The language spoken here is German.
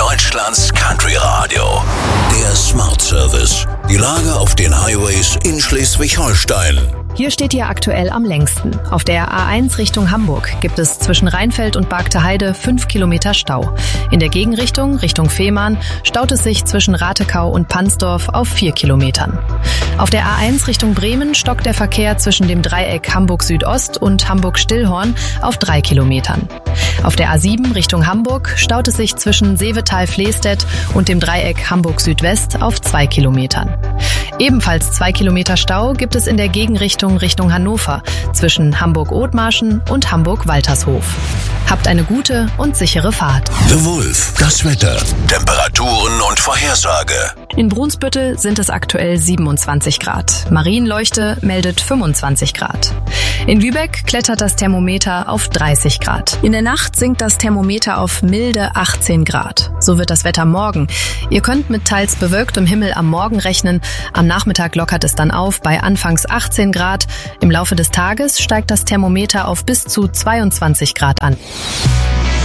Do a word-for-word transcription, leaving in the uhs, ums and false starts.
Deutschlands Country Radio. Der Smart Service. Die Lage auf den Highways in Schleswig-Holstein. Hier steht ihr aktuell am längsten. Auf der A eins Richtung Hamburg gibt es zwischen Rheinfeld und Bargte Heide fünf Kilometer Stau. In der Gegenrichtung, Richtung Fehmarn, staut es sich zwischen Ratekau und Pansdorf auf vier Kilometern. Auf der A eins Richtung Bremen stockt der Verkehr zwischen dem Dreieck Hamburg Südost und Hamburg Stillhorn auf drei Kilometern. Auf der A sieben Richtung Hamburg staut es sich zwischen Seevetal-Flestedt und dem Dreieck Hamburg Südwest auf zwei Kilometern. Ebenfalls zwei Kilometer Stau gibt es in der Gegenrichtung Richtung Hannover zwischen Hamburg-Othmarschen und Hamburg-Waltershof. Habt eine gute und sichere Fahrt. The Wolf, das Wetter, Temperaturen und Vorhersage. In Brunsbüttel sind es aktuell siebenundzwanzig Grad. Marienleuchte meldet fünfundzwanzig Grad. In Lübeck klettert das Thermometer auf dreißig Grad. In der Nacht sinkt das Thermometer auf milde achtzehn Grad. So wird das Wetter morgen. Ihr könnt mit teils bewölktem Himmel am Morgen rechnen. Am Nachmittag lockert es dann auf bei anfangs achtzehn Grad. Im Laufe des Tages steigt das Thermometer auf bis zu zweiundzwanzig Grad an.